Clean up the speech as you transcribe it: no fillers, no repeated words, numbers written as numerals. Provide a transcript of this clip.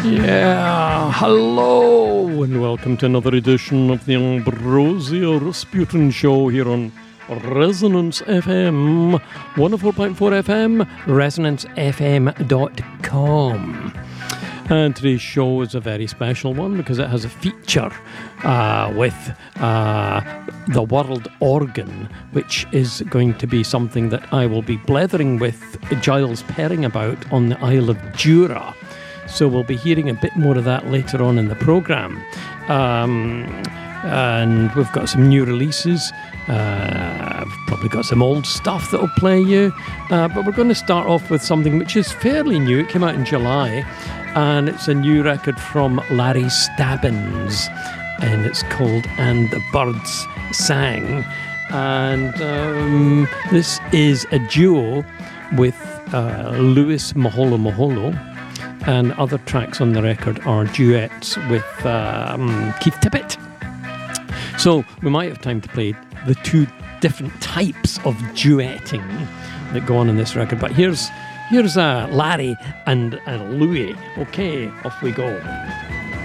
Yeah, hello and welcome to another edition of the Ambrosia Rasputin Show here on Resonance FM, 104.4 FM, resonancefm.com. And today's show is a very special one because it has a feature with the world organ, which is going to be something that I will be blethering with Giles Perring about on the Isle of Jura. So we'll be hearing a bit more of that later on in the programme. And we've got some new releases. I've probably got some old stuff that will play you. But we're going to start off with something which is fairly new. It came out in July. And it's a new record from Larry Stabbins. And it's called And the Birds Sang. And this is a duo with Louis Maholo Maholo. And other tracks on the record are duets with Keith Tippett. So we might have time to play the two different types of duetting that go on in this record. But here's Larry and Louis. Okay, off we go.